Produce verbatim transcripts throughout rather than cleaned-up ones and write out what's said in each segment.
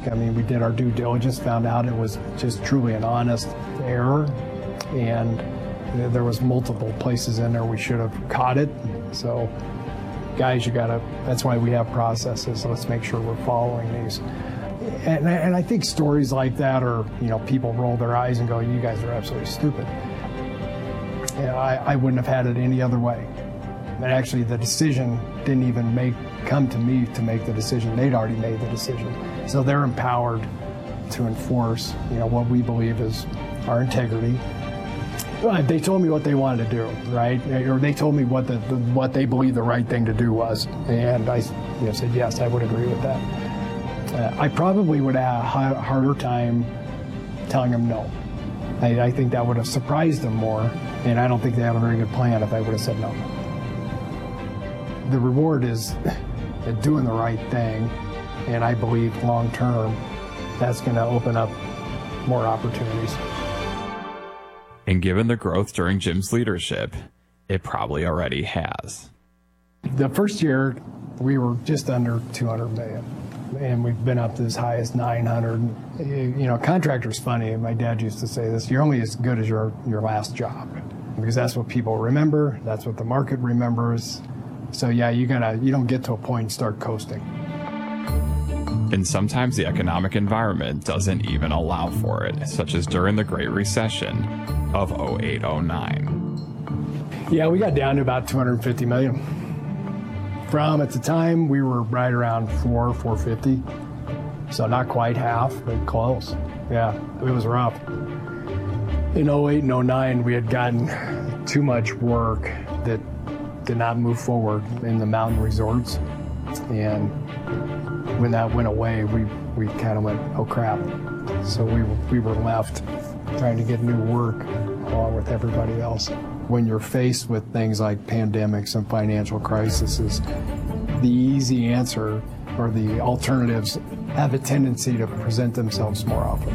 I mean, we did our due diligence, found out it was just truly an honest error, and there was multiple places in there we should have caught it. So, guys, you gotta, that's why we have processes. Let's make sure we're following these. And, and I think stories like that are, you know, people roll their eyes and go, you guys are absolutely stupid. And I, I wouldn't have had it any other way. And actually, the decision didn't even make come to me to make the decision. They'd already made the decision. So they're empowered to enforce, you know, what we believe is our integrity. Well, they told me what they wanted to do, right? Or they told me what the, the what they believed the right thing to do was, and I you know, said yes, I would agree with that. Uh, I probably would have a harder time telling them no. I, I think that would have surprised them more, and I don't think they had a very good plan if I would have said no. The reward is doing the right thing, and I believe long term that's going to open up more opportunities. And given the growth during Jim's leadership, it probably already has. The first year, we were just under two hundred million, and we've been up to as high as nine hundred. You know, contractor's funny. My dad used to say this: you're only as good as your your last job, because that's what people remember. That's what the market remembers. So yeah, you gotta you don't get to a point and start coasting. And sometimes the economic environment doesn't even allow for it, such as during the Great Recession of oh eight oh nine. Yeah, we got down to about two hundred fifty million. From at the time we were right around four, four fifty. So not quite half, but close. Yeah, it was rough. In oh eight and oh nine, we had gotten too much work that did not move forward in the mountain resorts. And when that went away, we, we kind of went, oh crap. So we, we were left trying to get new work along with everybody else. When you're faced with things like pandemics and financial crises, the easy answer or the alternatives have a tendency to present themselves more often.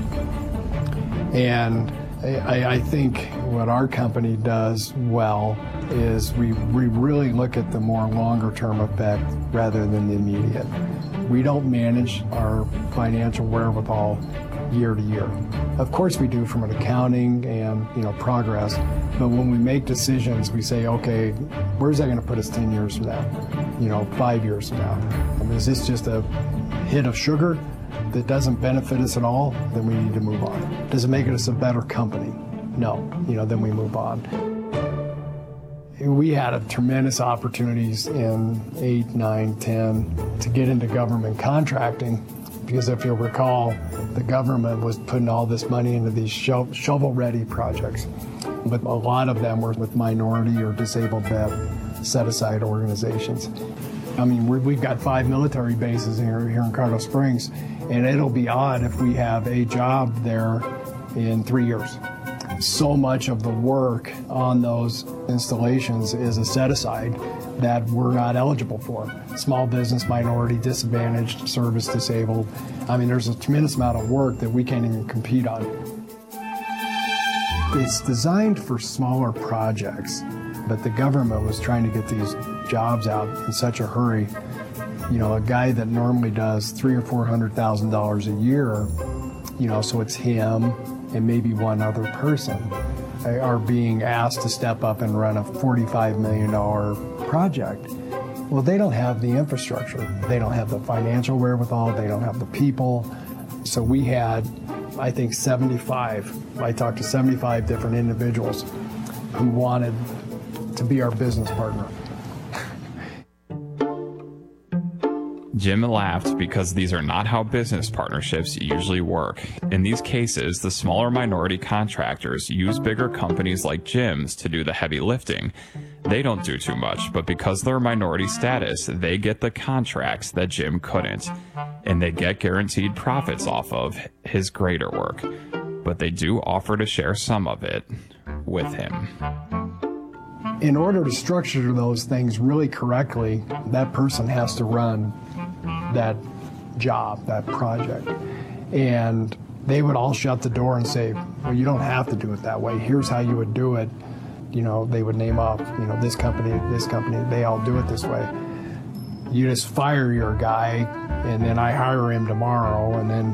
And I, I think what our company does well is we, we really look at the more longer term effect rather than the immediate. We don't manage our financial wherewithal year to year. Of course we do from an accounting and, you know, progress, but when we make decisions, we say, okay, where's that going to put us ten years from now? You know, five years from now? I mean, is this just a hit of sugar that doesn't benefit us at all? Then we need to move on. Does it make us a better company? No. You know, then we move on. We had a tremendous opportunities in eight, nine, ten to get into government contracting, because if you'll recall, the government was putting all this money into these shovel-ready projects, but a lot of them were with minority or disabled vet set-aside organizations. I mean, we're, we've got five military bases here, here in Colorado Springs, and it'll be odd if we have a job there in three years. So much of the work on those installations is a set-aside that we're not eligible for. Small business, minority, disadvantaged, service disabled. I mean, there's a tremendous amount of work that we can't even compete on. It's designed for smaller projects, but the government was trying to get these jobs out in such a hurry. You know, a guy that normally does three or four hundred thousand dollars a year, you know, so it's him and maybe one other person are being asked to step up and run a forty-five million dollar project. Well, they don't have the infrastructure. They don't have the financial wherewithal. They don't have the people. So we had, I think, seventy-five. I talked to seventy-five different individuals who wanted to be our business partner. Jim laughed because these are not how business partnerships usually work. In these cases, the smaller minority contractors use bigger companies like Jim's to do the heavy lifting. They don't do too much, but because of their minority status, they get the contracts that Jim couldn't, and they get guaranteed profits off of his greater work. But they do offer to share some of it with him. In order to structure those things really correctly, that person has to run that job, that project. And they would all shut the door and say, well, you don't have to do it that way. Here's how you would do it. You know, they would name off, you know, this company, this company, they all do it this way. You just fire your guy, and then I hire him tomorrow, and then